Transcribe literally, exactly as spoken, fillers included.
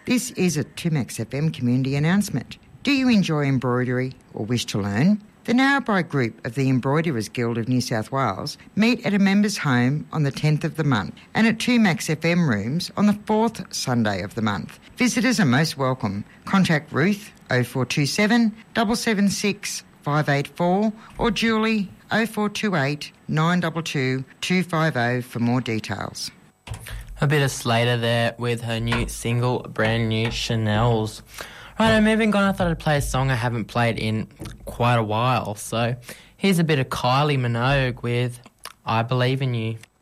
This is a two Max F M community announcement. Do you enjoy embroidery or wish to learn? The Narrabri Group of the Embroiderers Guild of New South Wales meet at a members' home on the tenth of the month and at two Max F M rooms on the fourth Sunday of the month. Visitors are most welcome. Contact Ruth oh four two seven, seven seven six, five eight four or Julie oh four two eight, nine two two, two five oh for more details. A bit of Slater there with her new single, Brand New Chanel's. Right, moving on, I thought I'd play a song I haven't played in quite a while. So here's a bit of Kylie Minogue with I Believe in You.